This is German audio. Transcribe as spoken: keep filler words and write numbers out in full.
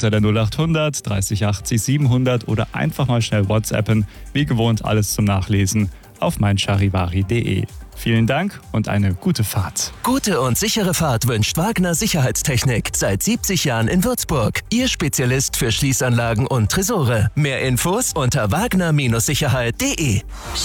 unter der null acht hundert dreißig achtzig siebenhundert oder einfach mal schnell WhatsAppen. Wie gewohnt alles zum Nachlesen auf mein charivari punkt de. Vielen Dank und eine gute Fahrt. Gute und sichere Fahrt wünscht Wagner Sicherheitstechnik. Seit siebzig Jahren in Würzburg. Ihr Spezialist für Schließanlagen und Tresore. Mehr Infos unter wagner Sicherheit punkt de.